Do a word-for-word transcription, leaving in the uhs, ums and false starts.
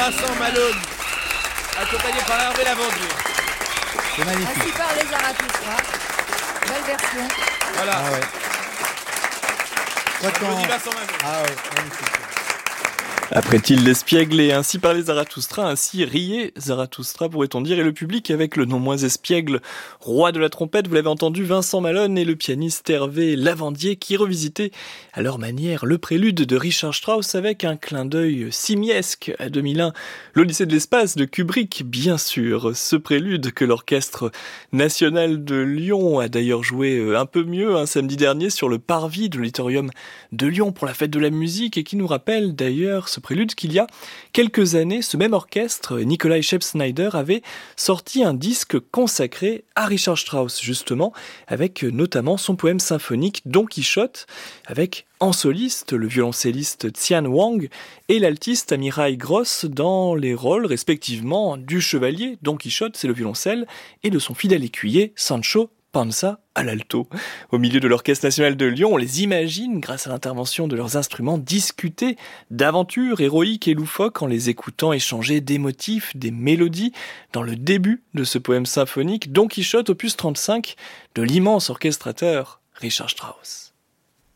Vincent Malone, accompagné par Hervé Lavandier. C'est magnifique. Ainsi par les Zarathustra. Belle version. Voilà. Ah ouais. Toi, quand... Applaudis Vincent Malone. Ah ouais, magnifique. Après-il l'espiègle et ainsi parlait Zarathustra, ainsi riait Zarathustra, pourrait-on dire, et le public avec le non moins espiègle roi de la trompette, vous l'avez entendu, Vincent Malone et le pianiste Hervé Lavandier qui revisitaient à leur manière le prélude de Richard Strauss avec un clin d'œil simiesque à deux mille un, l'Odyssée de l'espace de Kubrick, bien sûr. Ce prélude que l'Orchestre National de Lyon a d'ailleurs joué un peu mieux un samedi dernier sur le parvis de l'Auditorium de Lyon pour la fête de la musique et qui nous rappelle d'ailleurs ce prélude qu'il y a quelques années, ce même orchestre, Nikolai Scheib-Snyder, avait sorti un disque consacré à Richard Strauss, justement, avec notamment son poème symphonique Don Quichotte, avec en soliste le violoncelliste Xian Wang et l'altiste Amirai Gross dans les rôles respectivement du chevalier Don Quichotte, c'est le violoncelle, et de son fidèle écuyer Sancho Panza à l'alto. Au milieu de l'Orchestre National de Lyon, on les imagine, grâce à l'intervention de leurs instruments, discuter d'aventures héroïques et loufoques en les écoutant échanger des motifs, des mélodies, dans le début de ce poème symphonique Don Quichotte, opus trente-cinq, de l'immense orchestrateur Richard Strauss.